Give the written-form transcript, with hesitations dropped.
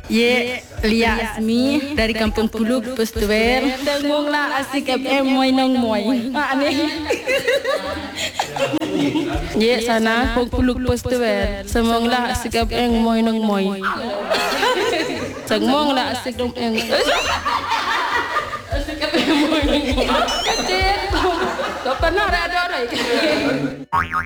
Ye, Lia Asmi dari Kampung Puluk Pustuwer. Tengunglah asik FM moy nong moy. Aneh. Ye sana Puluk Pustuwer. Semonglah asik FM moy nong moy. Semonglah asik dong eng. Asik FM moy nong moy. Kecil. Kau pernah ada orang?